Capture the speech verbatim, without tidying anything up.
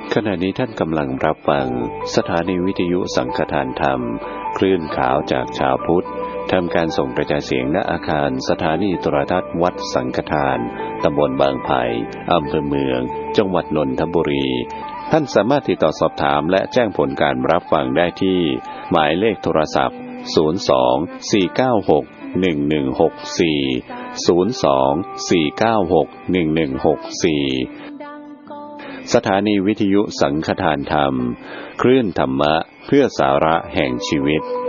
ขณะนี้ท่านกำลังรับฟังสถานีวิทยุสังฆทานธรรมคลื่นขาวจากชาวพุทธทำการส่งกระจายเสียงณอาคารสถานีโทรทัศน์วัดสังฆทานตำบลบางไผ่อำเภอเมืองจังหวัดนนทบุรีท่านสามารถติดต่อสอบถามและแจ้งผลการรับฟังได้ที่หมายเลขโทรศัพท์ศูนย์ สอง สี่ เก้า หก หนึ่ง หนึ่ง หก สี่ ศูนย์ สอง สี่ เก้า หก หนึ่ง หนึ่ง หก สี่สถานีวิทยุสังฆทานธรรมคลื่นธรรมะเพื่อสาระแห่งชีวิต